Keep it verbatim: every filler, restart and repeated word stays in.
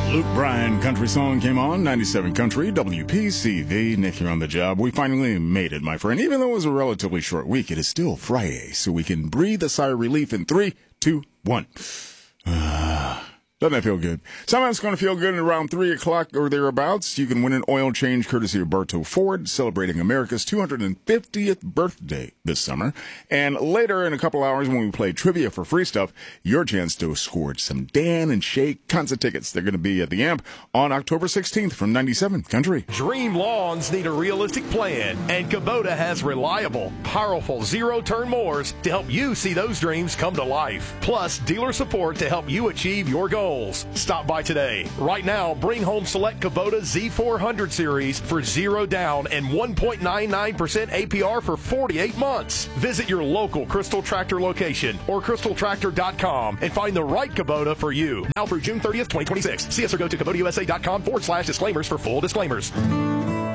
Luke Bryan country song came on, ninety-seven Country, W P C V. Nick here on the job. We finally made it, my friend. Even though it was a relatively short week, it is still Friday, so we can breathe a sigh of relief in three, two, one. Doesn't that feel good? Somehow it's going to feel good at around three o'clock or thereabouts. You can win an oil change courtesy of Berto Ford, celebrating America's two hundred fiftieth birthday this summer. And later in a couple hours when we play trivia for free stuff, your chance to score some Dan and Shay concert tickets. They're going to be at the Amp on October sixteenth from ninety-seven Country. Dream lawns need a realistic plan, and Kubota has reliable, powerful zero-turn mowers to help you see those dreams come to life. Plus, dealer support to help you achieve your goals. Stop by today. Right now, bring home select Kubota Z four hundred series for zero down and one point nine nine percent A P R for forty-eight months. Visit your local Crystal Tractor location or crystal tractor dot com and find the right Kubota for you. Now through June thirtieth, twenty twenty-six. See us or go to kubota u s a dot com forward slash disclaimers for full disclaimers.